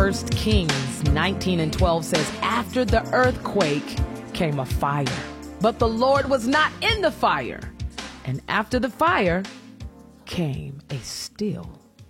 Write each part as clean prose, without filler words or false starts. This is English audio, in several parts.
1 Kings 19:12 says, after the earthquake came a fire, but the Lord was not in the fire. And after the fire came a still,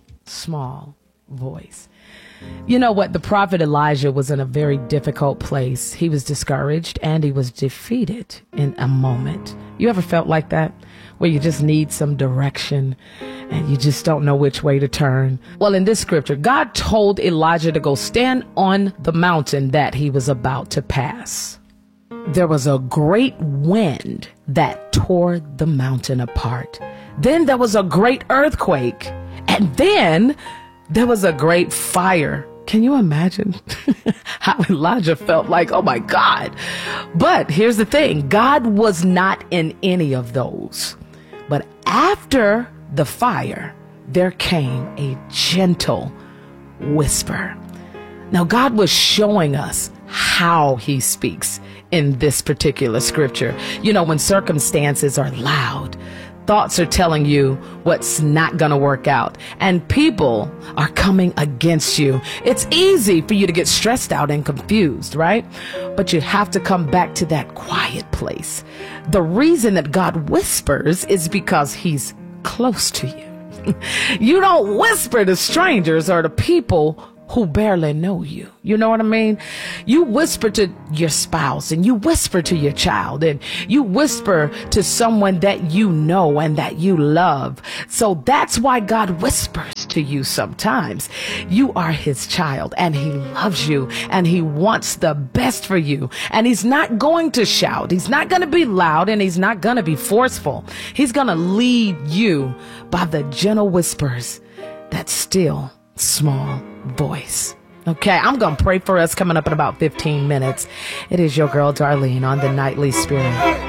small voice. You know what? The prophet Elijah was in a very difficult place. He was discouraged and he was defeated in a moment. You ever felt like that? Where you just need some direction and you just don't know which way to turn? Well, in this scripture, God told Elijah to go stand on the mountain that he was about to pass. There was a great wind that tore the mountain apart. Then there was a great earthquake. And then there was a great fire. Can you imagine how Elijah felt like, oh my God? But here's the thing. God was not in any of those. But after the fire, there came a gentle whisper. Now, God was showing us how he speaks in this particular scripture. You know, when circumstances are loud, thoughts are telling you what's not going to work out, and people are coming against you. It's easy for you to get stressed out and confused, right? But you have to come back to that quiet place. The reason that God whispers is because he's close to you. You don't whisper to strangers or to people who barely know you. You know what I mean? You whisper to your spouse, and you whisper to your child, and you whisper to someone that you know and that you love. So that's why God whispers to you sometimes. You are his child, and he loves you, and he wants the best for you. And he's not going to shout. He's not going to be loud, and he's not going to be forceful. He's going to lead you by the gentle whispers, that still small voice. Okay, I'm going to pray for us coming up in about 15 minutes. It is your girl, Darlene, on the Nightly Spirit.